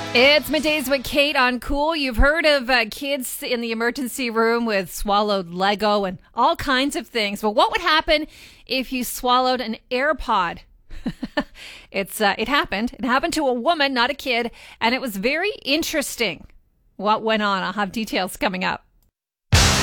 It's Middays with Kate on Cool. You've heard of kids in the emergency room with swallowed Lego and all kinds of things. But what would happen if you swallowed an AirPod? It happened. It happened to a woman, not a kid, and it was very interesting what went on. I'll have details coming up.